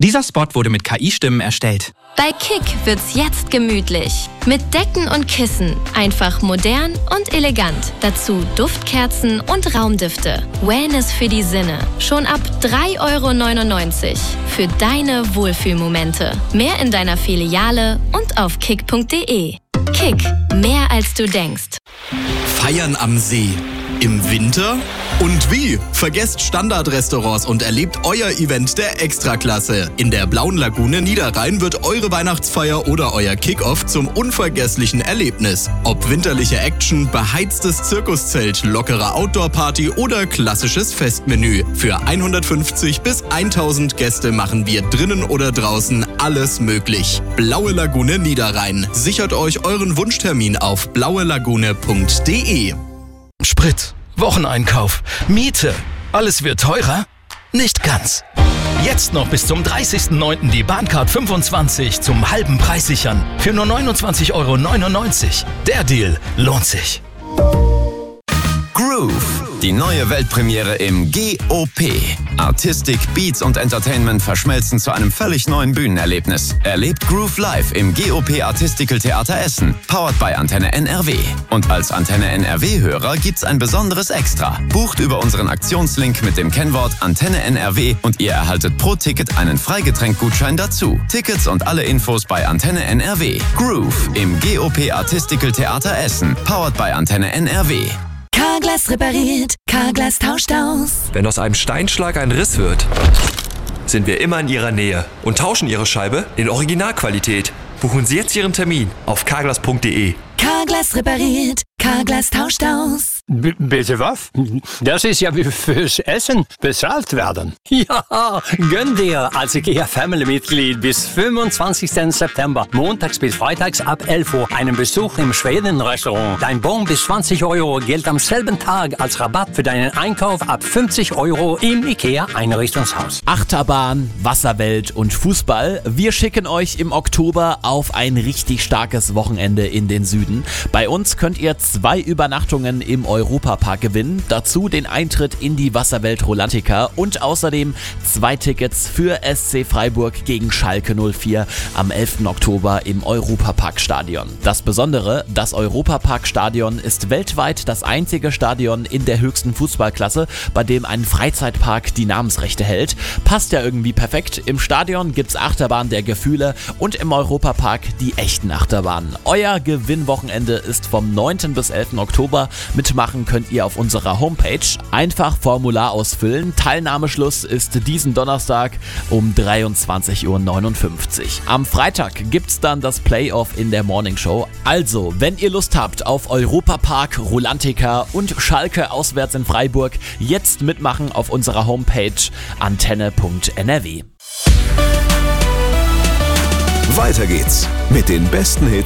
Dieser Spot wurde mit KI-Stimmen erstellt. Bei Kick wird's jetzt gemütlich. Mit Decken und Kissen. Einfach modern und elegant. Dazu Duftkerzen und Raumdüfte. Wellness für die Sinne. Schon ab 3,99 € für deine Wohlfühlmomente. Mehr in deiner Filiale und auf kick.de. Kick, mehr als du denkst. Feiern am See. Im Winter? Und wie? Vergesst Standardrestaurants und erlebt euer Event der Extraklasse. In der Blauen Lagune Niederrhein wird eure Weihnachtsfeier oder euer Kickoff zum unvergesslichen Erlebnis. Ob winterliche Action, beheiztes Zirkuszelt, lockere Outdoor-Party oder klassisches Festmenü. Für 150 bis 1000 Gäste machen wir drinnen oder draußen alles möglich. Blaue Lagune Niederrhein. Sichert euch euren Wunschtermin auf blauelagune.de. Sprit, Wocheneinkauf, Miete. Alles wird teurer? Nicht ganz. Jetzt noch bis zum 30.09. die Bahncard 25 zum halben Preis sichern. Für nur 29,99 €. Der Deal lohnt sich. Groove, die neue Weltpremiere im GOP. Artistik, Beats und Entertainment verschmelzen zu einem völlig neuen Bühnenerlebnis. Erlebt Groove live im GOP Artistical Theater Essen, powered by Antenne NRW. Und als Antenne NRW-Hörer gibt's ein besonderes Extra. Bucht über unseren Aktionslink mit dem Kennwort Antenne NRW und ihr erhaltet pro Ticket einen Freigetränkgutschein dazu. Tickets und alle Infos bei Antenne NRW. Groove im GOP Artistical Theater Essen, powered by Antenne NRW. Carglass repariert, Carglass tauscht aus. Wenn aus einem Steinschlag ein Riss wird, sind wir immer in Ihrer Nähe und tauschen Ihre Scheibe in Originalqualität. Buchen Sie jetzt Ihren Termin auf carglass.de. Carglass repariert, Carglass tauscht aus. Bitte was? Das ist ja wie fürs Essen bezahlt werden. Ja, gönn dir als IKEA-Family-Mitglied bis 25. September, montags bis freitags ab 11 Uhr, einen Besuch im Schweden-Restaurant. Dein Bon bis 20 € gilt am selben Tag als Rabatt für deinen Einkauf ab 50 € im IKEA-Einrichtungshaus. Achterbahn, Wasserwelt und Fußball. Wir schicken euch im Oktober auf ein richtig starkes Wochenende in den Süden. Bei uns könnt ihr 2 Übernachtungen im Europapark gewinnen, dazu den Eintritt in die Wasserwelt Rolantica und außerdem 2 Tickets für SC Freiburg gegen Schalke 04 am 11. Oktober im Europaparkstadion. Das Besondere, das Europaparkstadion ist weltweit das einzige Stadion in der höchsten Fußballklasse, bei dem ein Freizeitpark die Namensrechte hält. Passt ja irgendwie perfekt. Im Stadion gibt's Achterbahn der Gefühle und im Europapark die echten Achterbahnen. Euer Gewinnwochenende ist vom 9. bis 11. Oktober. Mitmachen könnt ihr auf unserer Homepage. Einfach Formular ausfüllen. Teilnahmeschluss ist diesen Donnerstag um 23:59 Uhr. Am Freitag gibt's dann das Playoff in der Morningshow. Also, wenn ihr Lust habt auf Europapark, Rolantica und Schalke auswärts in Freiburg, jetzt mitmachen auf unserer Homepage antenne.nrw. Weiter geht's mit den besten Hits